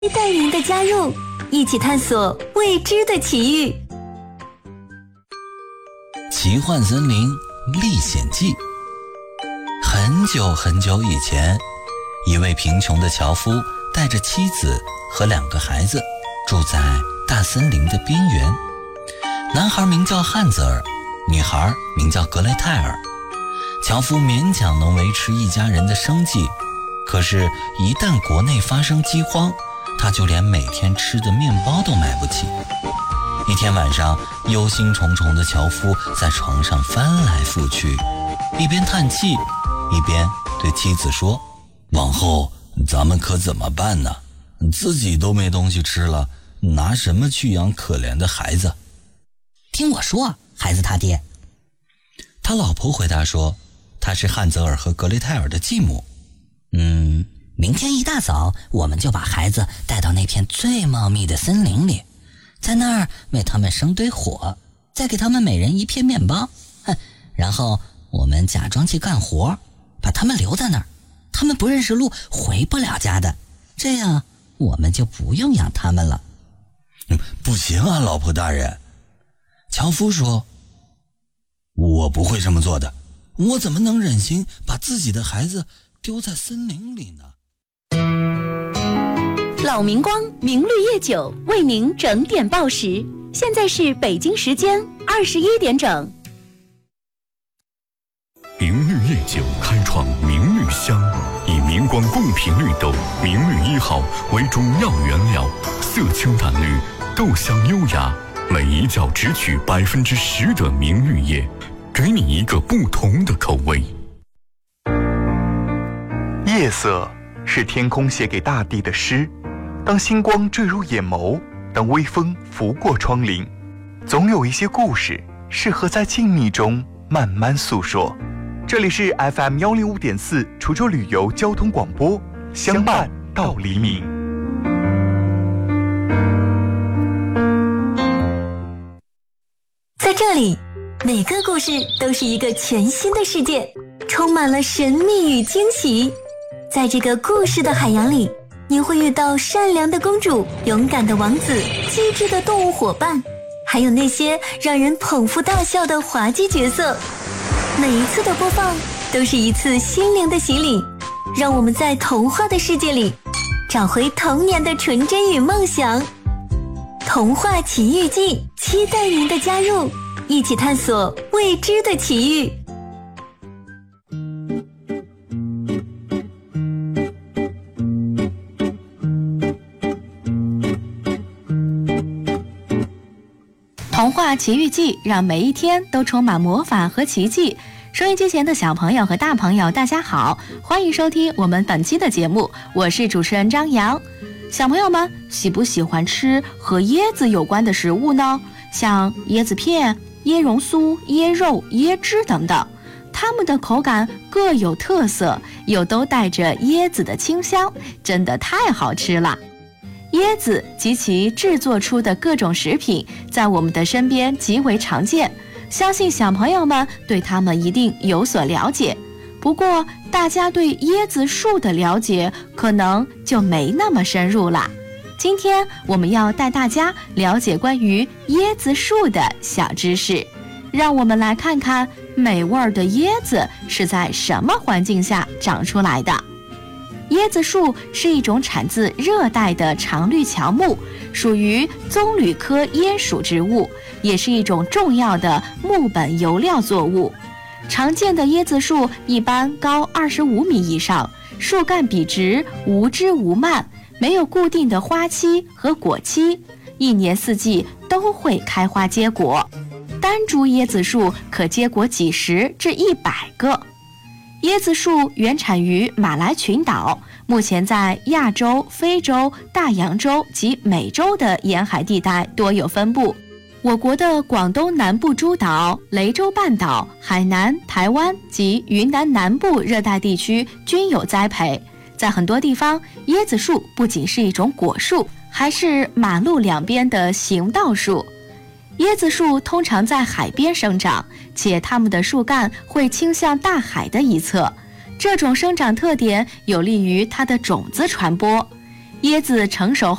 带您的加入，一起探索未知的奇遇。 奇幻森林历险记。很久很久以前，一位贫穷的樵夫带着妻子和2个孩子住在大森林的边缘。男孩名叫汉泽尔，女孩名叫格雷泰尔。樵夫勉强能维持一家人的生计，可是一旦国内发生饥荒，他就连每天吃的面包都买不起。一天晚上，忧心忡忡的樵夫在床上翻来覆去，一边叹气，一边对妻子说：“往后咱们可怎么办呢？自己都没东西吃了，拿什么去养可怜的孩子？”“ 听我说，孩子他爹。” 他老婆回答说，他是汉泽尔和格雷泰尔的继母。 明天一大早，我们就把孩子带到那片最茂密的森林里，在那儿为他们生堆火，再给他们每人1片面包。然后我们假装去干活，把他们留在那儿，他们不认识路，回不了家的。这样我们就不用养他们了。 不行啊，老婆大人。樵夫说，我不会这么做的，我怎么能忍心把自己的孩子丢在森林里呢？ 老明光明绿夜酒为您整点报时，现在是北京时间21点整。 明绿夜酒开创明绿香，以明光贡品绿豆明绿1号为中药原料，色清淡绿，豆香优雅，每一角只取10%的明绿叶，给你一个不同的口味。 夜色是天空写给大地的诗，当星光坠入眼眸，当微风拂过窗棂，总有一些故事适合在静谧中慢慢诉说。这里是 FM105.4 滁州旅游交通广播，相伴到黎明。 在这里，每个故事都是一个全新的世界，充满了神秘与惊喜。在这个故事的海洋里，你会遇到善良的公主、勇敢的王子、机智的动物伙伴，还有那些让人捧腹大笑的滑稽角色。每一次的播放都是一次心灵的洗礼，让我们在童话的世界里找回童年的纯真与梦想。童话奇遇记，期待您的加入，一起探索未知的奇遇。 童话奇遇记让每一天都充满魔法和奇迹。收音机前的小朋友和大朋友大家好，欢迎收听我们本期的节目，我是主持人张扬。小朋友们喜不喜欢吃和椰子有关的食物呢？像椰子片、椰蓉酥、椰肉、椰汁等等，它们的口感各有特色，又都带着椰子的清香，真的太好吃了。椰子及其制作出的各种食品在我们的身边极为常见，相信小朋友们对它们一定有所了解。不过大家对椰子树的了解可能就没那么深入了。今天我们要带大家了解关于椰子树的小知识，让我们来看看美味的椰子是在什么环境下长出来的。椰子树是一种产自热带的常绿乔木，属于棕榈科椰属植物，也是一种重要的木本油料作物。常见的椰子树一般高25米以上，树干笔直，无枝无蔓，没有固定的花期和果期，一年四季都会开花结果。单株椰子树可结果几十至100个。椰子树原产于马来群岛，目前在亚洲、非洲、大洋洲及美洲的沿海地带多有分布。我国的广东南部诸岛、雷州半岛、海南、台湾及云南南部热带地区均有栽培。在很多地方，椰子树不仅是一种果树，还是马路两边的行道树。椰子树通常在海边生长，且它们的树干会倾向大海的一侧，这种生长特点有利于它的种子传播。 椰子成熟